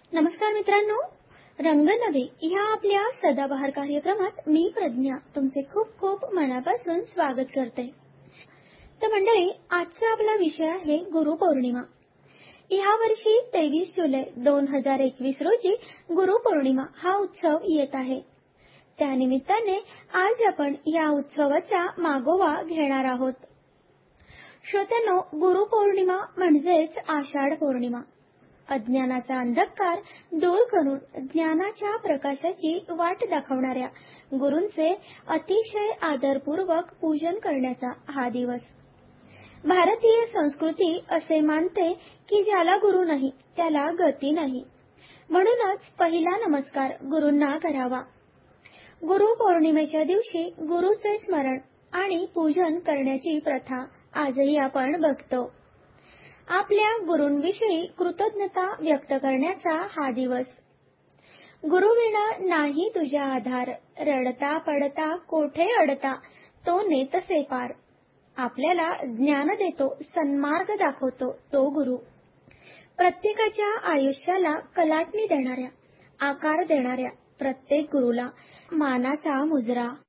नमस्कार मित्रांनो, रंगनवी ह्या आपल्या सदाबहार कार्यक्रमात मी प्रज्ञा तुमचे खूप खूप मनापासून स्वागत करते। तर मंडळी, आजचा आपला विषय आहे गुरुपौर्णिमा। ह्या वर्षी 23 जुलै 2021 रोजी गुरुपौर्णिमा हा उत्सव येत आहे। त्यानिमित्ताने आज आपण या उत्सवाचा मागोवा घेणार आहोत। श्रोत्यांनो, गुरुपौर्णिमा म्हणजेच आषाढ पौर्णिमा। अज्ञानाचा अंधकार दूर करून ज्ञानाच्या प्रकाशाची वाट दाखवणाऱ्या गुरूंचे अतिशय आदरपूर्वक पूजन करण्याचा हा दिवस। भारतीय संस्कृती असे मानते की ज्याला गुरु नाही त्याला गती नाही, म्हणूनच पहिला नमस्कार गुरूंना करावा। गुरुपौर्णिमेच्या दिवशी गुरुचे स्मरण आणि पूजन करण्याची प्रथा आजही आपण बघतो। आपल्या गुरूंविषयी कृतज्ञता व्यक्त करण्याचा हा दिवस। गुरुविना नाही तुझ्या आधार, रडता पडता कोठे अडता, तो नेतसे पार। आपल्याला ज्ञान देतो, सन्मार्ग दाखवतो तो गुरु। प्रत्येकाच्या आयुष्याला कलाटणी देणाऱ्या, आकार देणाऱ्या प्रत्येक गुरुला मानाचा मुजरा।